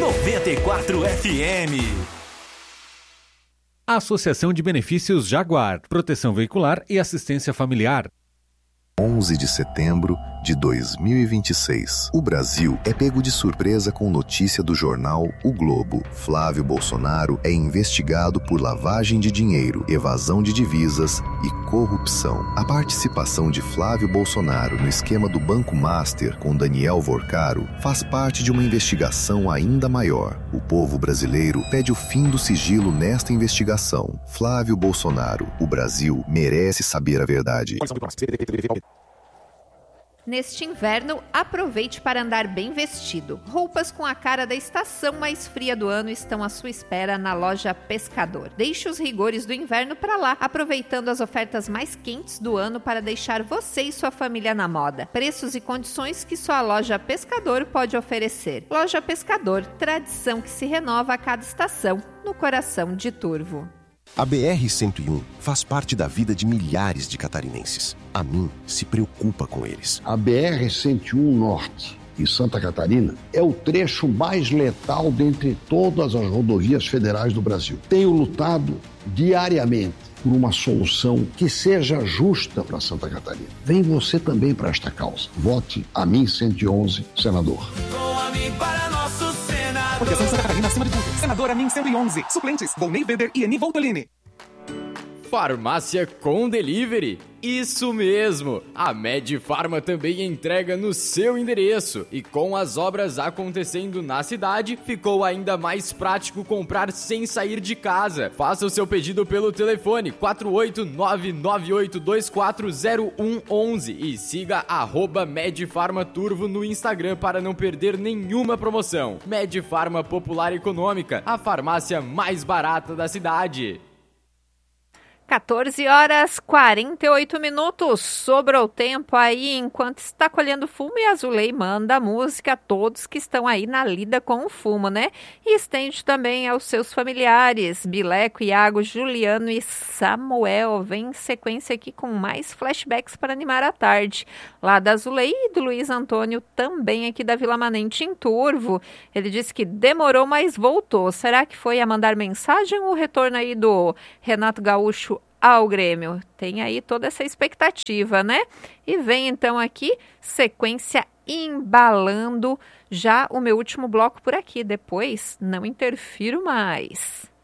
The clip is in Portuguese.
94 FM. Associação de Benefícios Jaguar, Proteção Veicular e Assistência Familiar. 11 de setembro de 2026. O Brasil é pego de surpresa com notícia do jornal O Globo. Flávio Bolsonaro é investigado por lavagem de dinheiro, evasão de divisas e corrupção. A participação de Flávio Bolsonaro no esquema do Banco Master com Daniel Vorcaro faz parte de uma investigação ainda maior. O povo brasileiro pede o fim do sigilo nesta investigação. Flávio Bolsonaro, o Brasil merece saber a verdade. Neste inverno, aproveite para andar bem vestido. Roupas com a cara da estação mais fria do ano estão à sua espera na loja Pescador. Deixe os rigores do inverno para lá, aproveitando as ofertas mais quentes do ano para deixar você e sua família na moda. Preços e condições que só a loja Pescador pode oferecer. Loja Pescador, tradição que se renova a cada estação, no coração de Turvo. A BR-101 faz parte da vida de milhares de catarinenses. A mim se preocupa com eles. A BR-101 Norte em Santa Catarina é o trecho mais letal dentre todas as rodovias federais do Brasil. Tenho lutado diariamente por uma solução que seja justa para Santa Catarina. Vem você também para esta causa. Vote a mim 111, senador. Com a mim para nosso Senado. Porque Santa Catarina acima de tudo. Senadora Min 111. Suplentes, Volney Weber e Eni Voltolini. Farmácia com delivery? Isso mesmo! A Medifarma também entrega no seu endereço. E com as obras acontecendo na cidade, ficou ainda mais prático comprar sem sair de casa. Faça o seu pedido pelo telefone 48998240111 e siga @Medifarmaturvo no Instagram para não perder nenhuma promoção. Medifarma Popular Econômica, a farmácia mais barata da cidade. 14 horas 48 minutos. Sobrou tempo aí enquanto está colhendo fumo e a Zulei manda a música a todos que estão aí na lida com o fumo, né? E estende também aos seus familiares, Bileco, Iago, Juliano e Samuel. Vem em sequência aqui com mais flashbacks para animar a tarde. Lá da Zulei e do Luiz Antônio, também aqui da Vila Manente em Turvo. Ele disse que demorou, mas voltou. Será que foi a mandar mensagem ou o retorno aí do Renato Gaúcho ao Grêmio? Tem aí toda essa expectativa, né? E vem então aqui, sequência embalando já o meu último bloco por aqui. Depois, não interfiro mais.